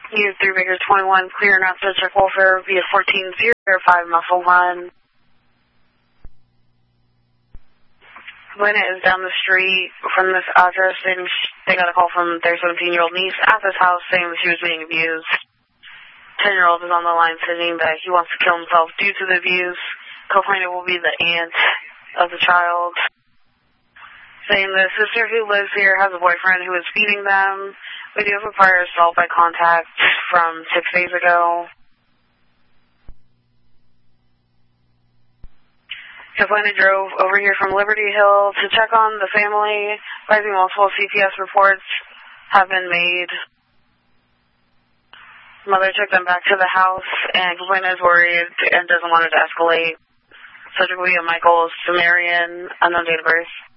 Unit 3 Baker 21, clear and after check welfare via 1405 Muscle Run. When it is down the street from this address, they got a call from their 17-year-old niece at this house saying that she was being abused. 10-year-old is on the line saying that he wants to kill himself due to the abuse. Complainant will be the aunt of the child. Saying the sister who lives here has a boyfriend who is beating them. We do have a prior assault by contact from 6 days ago. Complainant drove over here from Liberty Hill to check on the family. Advising multiple CPS reports have been made. Mother took them back to the house, and complainant is worried and doesn't want it to escalate. Subject will be a Michael Sumerian, unknown date of birth.